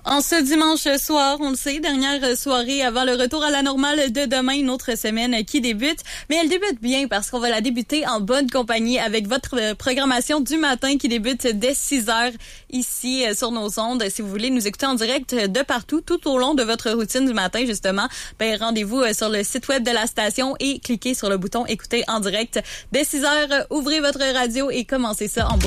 En ce dimanche soir, on le sait, dernière soirée avant le retour à la normale de demain, une autre semaine qui débute. Mais elle débute bien parce qu'on va la débuter en bonne compagnie avec votre programmation du matin qui débute dès 6 heures ici sur nos ondes. Si vous voulez nous écouter en direct de partout, tout au long de votre routine du matin, justement, ben rendez-vous sur le site web de la station et cliquez sur le bouton écouter en direct. Dès 6 heures, ouvrez votre radio et commencez ça en